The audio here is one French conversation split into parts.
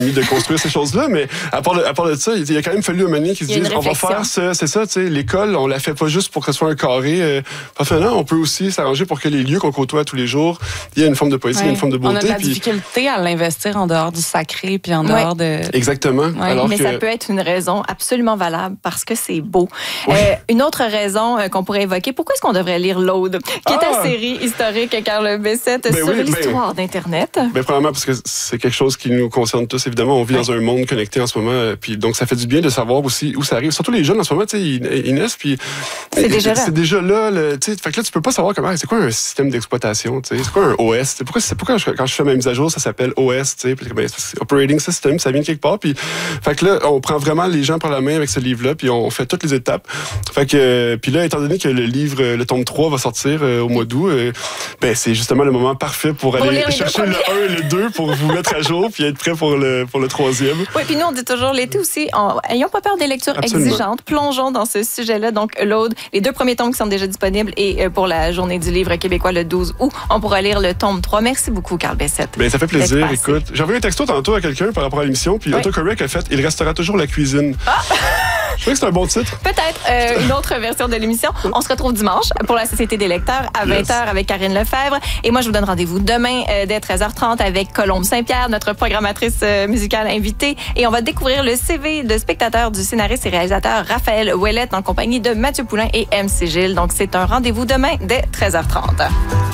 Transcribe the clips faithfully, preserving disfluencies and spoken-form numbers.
de construire ces choses-là, mais à part, de, à part de ça, il a quand même fallu un moment donné qui se disent on va faire ça, c'est ça, tu sais, l'école, on la fait pas juste pour que ce soit un carré. Euh, enfin, non, on peut aussi s'arranger pour que les lieux qu'on côtoie tous les jours, il y a une forme de poésie, ouais. il y a une forme de beauté. On a de la puis... difficulté à l'investir en dehors du sacré, puis en dehors ouais. de... Exactement. Ouais, Alors mais que... ça peut être une raison absolument valable parce que c'est beau. Oui. Euh, une autre raison euh, qu'on pourrait évoquer, pourquoi est-ce qu'on devrait lire l'Aude, qui ah! est ta série historique Carl Bessette ben sur oui, l'histoire ben... d'Internet? Ben, premièrement, parce que c'est quelque chose qui nous concerne tous, évidemment. On vit ouais. dans un monde connecté en ce moment, euh, puis donc ça fait du bien de savoir aussi où ça arrive. Surtout les jeunes en ce moment, tu sais, ils, ils naissent, puis c'est déjà là. C'est déjà là, tu sais. Fait que là, tu peux pas savoir comment. C'est quoi un système d'exploitation, tu sais? C'est quoi un O S? Pourquoi, c'est pourquoi quand je fais ma mise à jour, ça s'appelle O S, tu sais? Ben, Operating System, ça vient de quelque part. Puis, fait que là, on prend vraiment les gens par la main avec ce livre-là, puis on fait toutes les étapes. Fait que, puis là, étant donné que le livre, le tome trois va sortir euh, au mois d'août, euh, ben c'est justement le moment parfait pour, pour aller chercher le un et le deux pour vous mettre à jour, puis être prêt pour le pour le troisième. Oui, puis nous on dit toujours l'été aussi, en, ayons pas peur des lectures Absolument. exigeantes, plongeons dans ce sujet-là. Donc l'Aude, les deux premiers tomes qui sont déjà disponibles et euh, pour la Journée du livre québécois le douze août, on pourra lire le tome trois. Merci beaucoup, Carl Bessette. Ben ça fait plaisir. Écoute, j'ai envoyé un texto tantôt à quelqu'un par rapport à l'émission, puis oui. Autocorrect a fait il restera toujours la cuisine. Ah! Je crois que c'est un bon titre. Peut-être euh, une autre version de l'émission. On se retrouve dimanche pour la Société des lecteurs à vingt heures yes. avec Karine Lefebvre. Et moi, je vous donne rendez-vous demain euh, dès treize heures trente avec Colombe Saint-Pierre, notre programmatrice euh, musicale invitée. Et on va découvrir le C V de spectateur du scénariste et réalisateur Raphaël Ouellette en compagnie de Mathieu Poulain et M C Gilles. Donc, c'est un rendez-vous demain dès treize heures trente.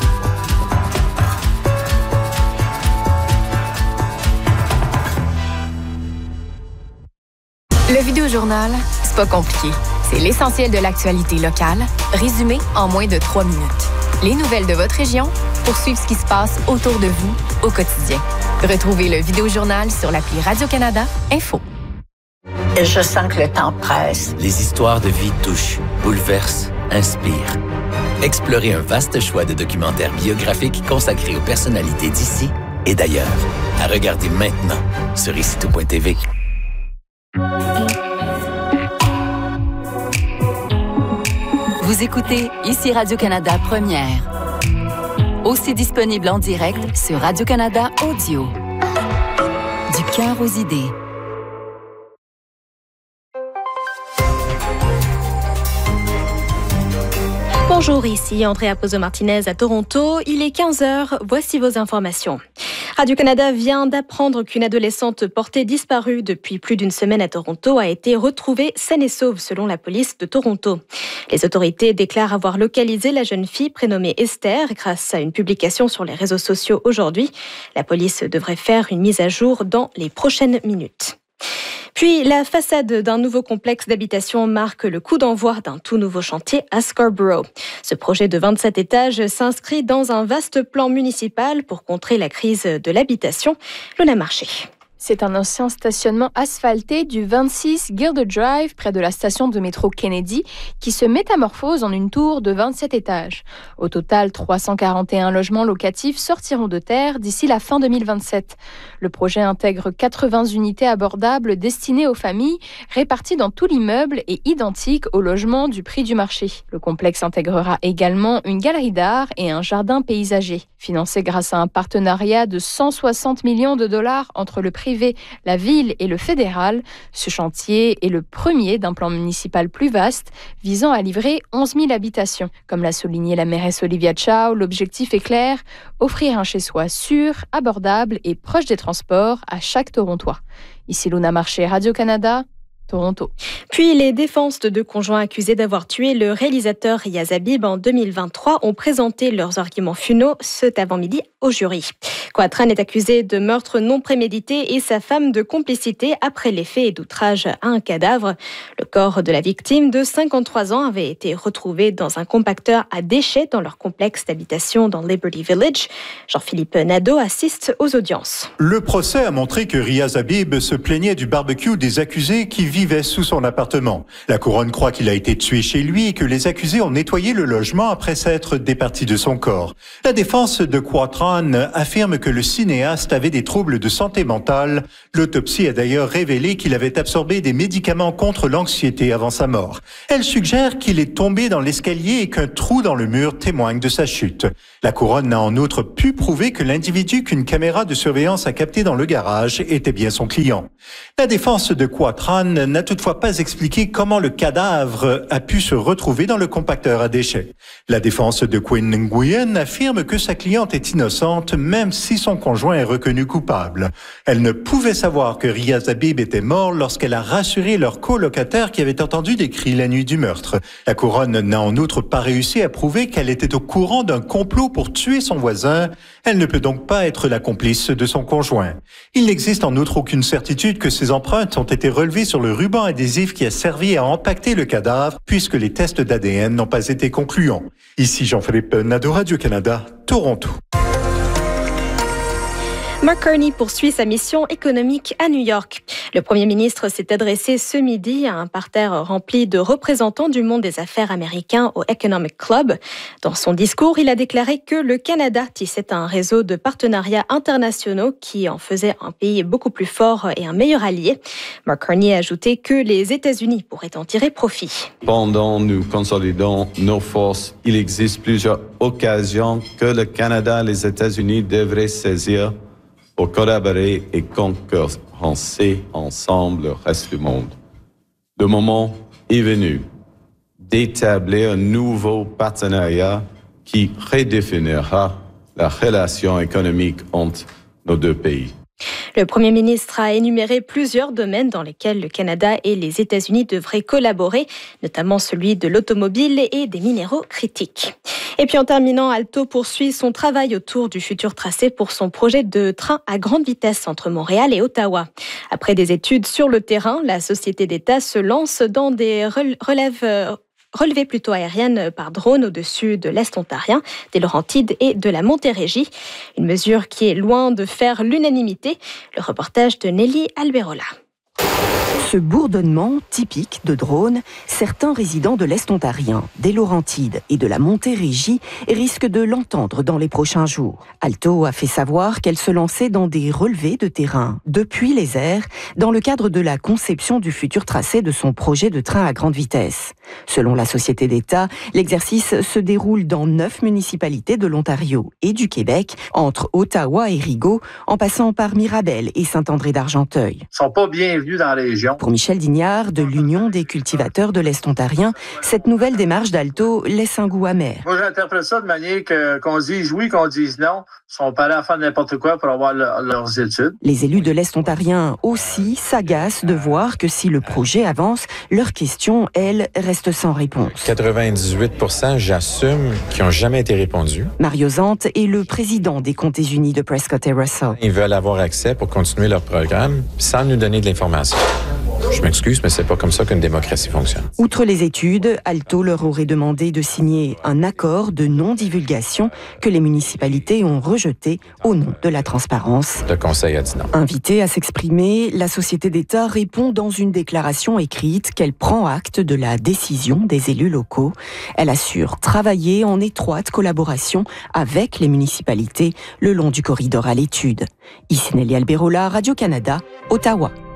Le Vidéojournal, c'est pas compliqué. C'est l'essentiel de l'actualité locale, résumé en moins de trois minutes. Les nouvelles de votre région pour suivre ce qui se passe autour de vous au quotidien. Retrouvez le Vidéojournal sur l'appli Radio-Canada Info. Je sens que le temps presse. Les histoires de vie touchent, bouleversent, inspirent. Explorez un vaste choix de documentaires biographiques consacrés aux personnalités d'ici et d'ailleurs. À regarder maintenant sur ici tout point t v. Vous écoutez ici Radio-Canada Première. Aussi disponible en direct sur Radio-Canada Audio. Du cœur aux idées. Bonjour, ici Andrea Pozzo-Martinez à Toronto. Il est quinze heures, voici vos informations. Radio-Canada vient d'apprendre qu'une adolescente portée disparue depuis plus d'une semaine à Toronto a été retrouvée saine et sauve selon la police de Toronto. Les autorités déclarent avoir localisé la jeune fille prénommée Esther grâce à une publication sur les réseaux sociaux aujourd'hui. La police devrait faire une mise à jour dans les prochaines minutes. Puis, la façade d'un nouveau complexe d'habitation marque le coup d'envoi d'un tout nouveau chantier à Scarborough. Ce projet de vingt-sept étages s'inscrit dans un vaste plan municipal pour contrer la crise de l'habitation. Lona Marché. C'est un ancien stationnement asphalté du vingt-six Gilder Drive, près de la station de métro Kennedy, qui se métamorphose en une tour de vingt-sept étages. Au total, trois cent quarante et un logements locatifs sortiront de terre d'ici la fin deux mille vingt-sept. Le projet intègre quatre-vingts unités abordables destinées aux familles, réparties dans tout l'immeuble et identiques au logement du prix du marché. Le complexe intégrera également une galerie d'art et un jardin paysager. Financé grâce à un partenariat de cent soixante millions de dollars entre le privé, la ville et le fédéral, ce chantier est le premier d'un plan municipal plus vaste visant à livrer onze mille habitations. Comme l'a souligné la mairesse Olivia Chow, l'objectif est clair, offrir un chez-soi sûr, abordable et proche des transports à chaque Torontois. Ici Luna Marché, Radio-Canada, Toronto. Puis les défenses de deux conjoints accusés d'avoir tué le réalisateur Riaz Habib en deux mille vingt-trois ont présenté leurs arguments finaux cet avant-midi au jury. Quattran est accusé de meurtre non prémédité et sa femme de complicité après les faits et d'outrage à un cadavre. Le corps de la victime de cinquante-trois ans avait été retrouvé dans un compacteur à déchets dans leur complexe d'habitation dans Liberty Village. Jean-Philippe Nadeau assiste aux audiences. Le procès a montré que Riaz Habib se plaignait du barbecue des accusés qui vivait sous son appartement. La couronne croit qu'il a été tué chez lui et que les accusés ont nettoyé le logement après s'être départis de son corps. La défense de Quattran Tran affirme que le cinéaste avait des troubles de santé mentale. L'autopsie a d'ailleurs révélé qu'il avait absorbé des médicaments contre l'anxiété avant sa mort. Elle suggère qu'il est tombé dans l'escalier et qu'un trou dans le mur témoigne de sa chute. La couronne n'a en outre pu prouver que l'individu qu'une caméra de surveillance a capté dans le garage était bien son client. La défense de Quoc Tran n'a toutefois pas expliqué comment le cadavre a pu se retrouver dans le compacteur à déchets. La défense de Quinn Nguyen affirme que sa cliente est innocente même si son conjoint est reconnu coupable. Elle ne pouvait savoir que Riaz Habib était mort lorsqu'elle a rassuré leur colocataire qui avait entendu des cris la nuit du meurtre. La couronne n'a en outre pas réussi à prouver qu'elle était au courant d'un complot pour tuer son voisin. Elle ne peut donc pas être la complice de son conjoint. Il n'existe en outre aucune certitude que ces empreintes ont été relevées sur le ruban adhésif qui a servi à empaqueter le cadavre, puisque les tests d'A D N n'ont pas été concluants. Ici Jean-Philippe Nadeau, Radio-Canada, Toronto. Mark Carney poursuit sa mission économique à New York. Le Premier ministre s'est adressé ce midi à un parterre rempli de représentants du monde des affaires américains au Economic Club. Dans son discours, il a déclaré que le Canada tissait un réseau de partenariats internationaux qui en faisait un pays beaucoup plus fort et un meilleur allié. Mark Carney a ajouté que les États-Unis pourraient en tirer profit. Pendant nous consolidons nos forces, il existe plusieurs occasions que le Canada et les États-Unis devraient saisir pour collaborer et concurrencer ensemble le reste du monde. Le moment est venu d'établir un nouveau partenariat qui redéfinira la relation économique entre nos deux pays. Le Premier ministre a énuméré plusieurs domaines dans lesquels le Canada et les États-Unis devraient collaborer, notamment celui de l'automobile et des minéraux critiques. Et puis en terminant, Alto poursuit son travail autour du futur tracé pour son projet de train à grande vitesse entre Montréal et Ottawa. Après des études sur le terrain, la société d'État se lance dans des relèves relevées plutôt aériennes par drone au-dessus de l'Est ontarien, des Laurentides et de la Montérégie. Une mesure qui est loin de faire l'unanimité. Le reportage de Nelly Alberola. Ce bourdonnement typique de drone, certains résidents de l'Est ontarien, des Laurentides et de la Montérégie risquent de l'entendre dans les prochains jours. Alto a fait savoir qu'elle se lançait dans des relevés de terrain depuis les airs dans le cadre de la conception du futur tracé de son projet de train à grande vitesse. Selon la société d'État, l'exercice se déroule dans neuf municipalités de l'Ontario et du Québec, entre Ottawa et Rigaud, en passant par Mirabel et Saint-André-d'Argenteuil. Ils sont pas bienvenus dans la région. Pour Michel Dignard, de l'Union des cultivateurs de l'Est ontarien, cette nouvelle démarche d'Alto laisse un goût amer. Moi, j'interprète ça de manière que, qu'on dise oui, qu'on dise non. Ils sont pas là à faire n'importe quoi pour avoir le, leurs études. Les élus de l'Est ontarien aussi s'agacent de voir que si le projet avance, leurs questions, elles, restent sans réponse. quatre-vingt-dix-huit pour cent, j'assume, qui n'ont jamais été répondus. Mario Zante est le président des Comtés unis de Prescott et Russell. Ils veulent avoir accès pour continuer leur programme sans nous donner de l'information. Je m'excuse, mais c'est pas comme ça qu'une démocratie fonctionne. Outre les études, Alto leur aurait demandé de signer un accord de non-divulgation que les municipalités ont rejeté au nom de la transparence. Le Conseil a dit non. Invitée à s'exprimer, la société d'État répond dans une déclaration écrite qu'elle prend acte de la décision des élus locaux. Elle assure travailler en étroite collaboration avec les municipalités le long du corridor à l'étude. Ici Nelly Alberola, Radio-Canada, Ottawa.